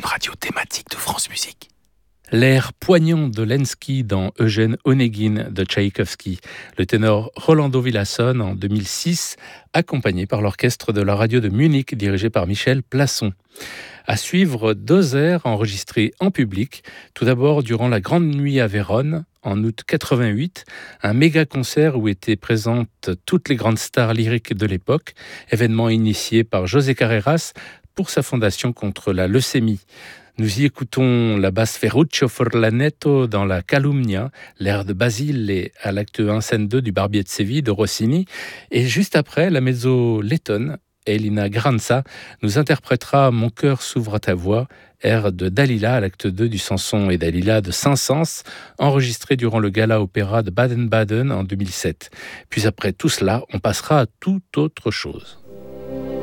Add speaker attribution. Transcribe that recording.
Speaker 1: radio thématique de France Musique.
Speaker 2: L'air poignant de Lenski dans Eugène Onegin de Tchaïkovski, le ténor Rolando Villazón en 2006, accompagné par l'orchestre de la radio de Munich dirigé par Michel Plasson. À suivre 2 airs enregistrés en public, tout d'abord durant la Grande Nuit à Vérone, en août 88, un méga concert où étaient présentes toutes les grandes stars lyriques de l'époque, événement initié par José Carreras pour sa fondation contre la leucémie. Nous y écoutons la basse Ferruccio Furlanetto dans la Calumnia, l'air de Basile à l'acte 1 scène 2 du Barbier de Séville de Rossini, et juste après, la mezzo lettonne Elina Granza nous interprétera Mon cœur s'ouvre à ta voix, air de Dalila à l'acte 2 du Samson et Dalila de Saint-Saëns, enregistré durant le Gala Opéra de Baden-Baden en 2007. Puis après tout cela, on passera à toute autre chose.